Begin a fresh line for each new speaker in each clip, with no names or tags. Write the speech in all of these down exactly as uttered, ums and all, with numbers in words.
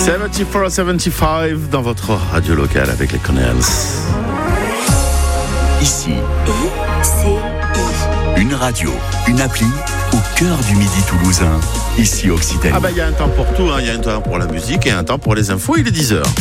soixante-quatre soixante-quinze dans votre radio locale avec les Connells.
Ici,
I C I.
une radio, une appli au cœur du midi toulousain. Ici Occitanie.
Ah bah il y a un temps pour tout, hein. Il y a un temps pour la musique et un temps pour les infos. Il est dix heures.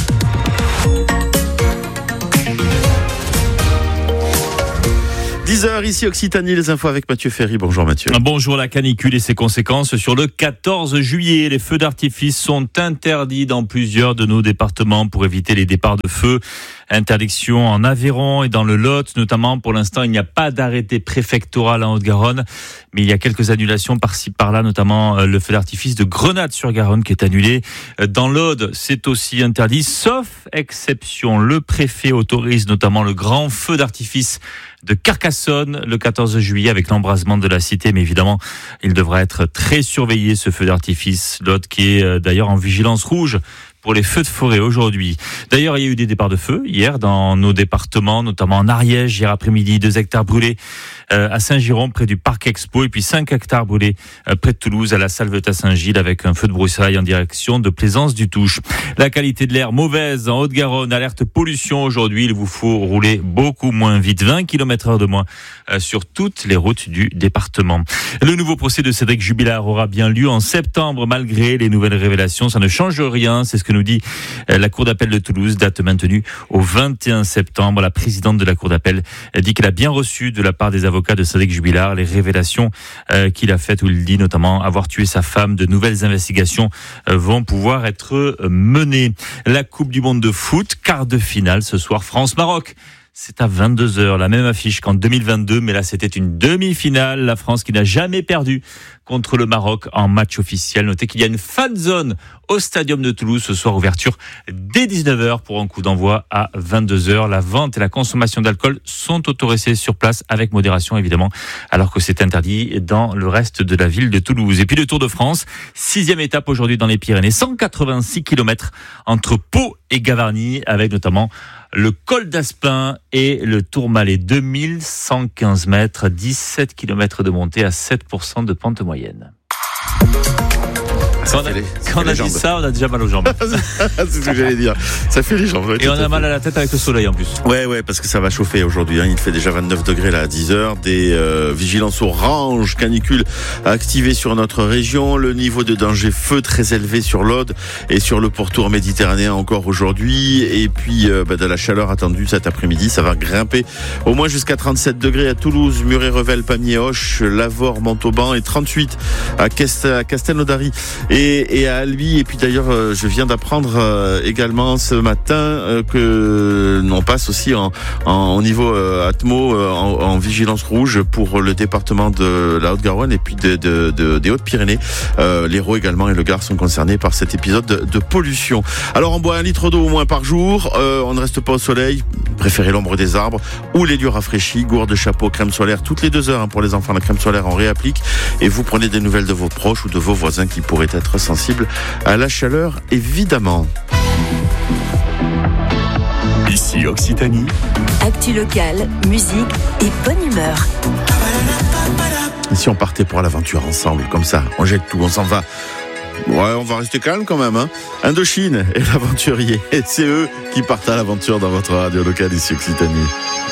dix heures ici Occitanie, les infos avec Mathieu Ferry. Bonjour Mathieu.
Bonjour. La canicule et ses conséquences sur le quatorze juillet. Les feux d'artifice sont interdits dans plusieurs de nos départements pour éviter les départs de feu. Interdiction en Aveyron et dans le Lot, notamment. Pour l'instant, il n'y a pas d'arrêté préfectoral en Haute-Garonne, mais il y a quelques annulations par-ci par-là, notamment le feu d'artifice de Grenade-sur-Garonne qui est annulé. Dans l'Aude, c'est aussi interdit, sauf exception. Le préfet autorise notamment le grand feu d'artifice de Carcassonne le quatorze juillet avec l'embrasement de la cité, mais évidemment, il devra être très surveillé, ce feu d'artifice. L'Aude qui est d'ailleurs en vigilance rouge pour les feux de forêt aujourd'hui. D'ailleurs, il y a eu des départs de feu hier dans nos départements, notamment en Ariège, hier après-midi, deux hectares brûlés euh, à Saint-Giron, près du Parc Expo, et puis cinq hectares brûlés euh, près de Toulouse, à la Salvetat-Saint-Gilles, avec un feu de broussailles en direction de Plaisance-du-Touche. La qualité de l'air mauvaise en Haute-Garonne, alerte pollution aujourd'hui. Il vous faut rouler beaucoup moins vite, vingt kilomètres heure de moins euh, sur toutes les routes du département. Le nouveau procès de Cédric Jubilard aura bien lieu en septembre, malgré les nouvelles révélations. Ça ne change rien, c'est ce que nous dit la Cour d'appel de Toulouse, date maintenue au vingt et un septembre. La présidente de la Cour d'appel dit qu'elle a bien reçu de la part des avocats de Cédric Jubilard les révélations euh, qu'il a faites, où il dit notamment avoir tué sa femme. De nouvelles investigations euh, vont pouvoir être menées. La Coupe du Monde de foot, quart de finale ce soir, France-Maroc. C'est à vingt-deux heures, la même affiche qu'en deux mille vingt-deux, mais là c'était une demi-finale. La France qui n'a jamais perdu contre le Maroc en match officiel. Notez qu'il y a une fan zone au Stadium de Toulouse ce soir, ouverture dès dix-neuf heures pour un coup d'envoi à vingt-deux heures. La vente et la consommation d'alcool sont autorisées sur place avec modération évidemment, alors que c'est interdit dans le reste de la ville de Toulouse. Et puis le Tour de France, sixième étape aujourd'hui dans les Pyrénées, cent quatre-vingt-six kilomètres entre Pau et Gavarnie, avec notamment le col d'Aspin et le Tourmalet, deux mille cent quinze mètres, dix-sept kilomètres de montée à sept pour cent de pente moyenne. Quand on a, les, quand on a dit ça, on a déjà mal aux jambes.
C'est ce que j'allais dire. Ça fait les jambes.
Et on a mal à la tête avec le soleil en plus.
Ouais, ouais, parce que ça va chauffer aujourd'hui. Hein. Il fait déjà vingt-neuf degrés là à dix heures. Des euh, vigilances orange, canicule activées sur notre région. Le niveau de danger feu très élevé sur l'Aude et sur le pourtour méditerranéen encore aujourd'hui. Et puis euh, bah, de la chaleur attendue cet après-midi. Ça va grimper au moins jusqu'à trente-sept degrés à Toulouse, Muret-Revel, Pamiers-Auch, Lavore, Montauban et trente-huit à, Cast- à Castelnaudary. Et, et à Albi. Et puis d'ailleurs, euh, je viens d'apprendre euh, également ce matin euh, que on passe aussi en, en au niveau euh, Atmo euh, en, en vigilance rouge pour le département de la Haute-Garonne et puis de, de, de, des Hautes-Pyrénées. Euh, L'Hérault également et le Gard sont concernés par cet épisode de, de pollution. Alors on boit un litre d'eau au moins par jour. Euh, on ne reste pas au soleil. Préférez l'ombre des arbres ou les lieux rafraîchis. Gourde, chapeau, crème solaire toutes les deux heures hein, pour les enfants. La crème solaire on réapplique et vous prenez des nouvelles de vos proches ou de vos voisins qui pourraient être sensible à la chaleur, évidemment.
Ici Occitanie.
Actu locale, musique et bonne humeur.
Et si on partait pour l'aventure ensemble, comme ça, on jette tout, on s'en va. Ouais, on va rester calme quand même. Hein. Indochine et l'aventurier. Et c'est eux qui partent à l'aventure dans votre radio locale ici Occitanie.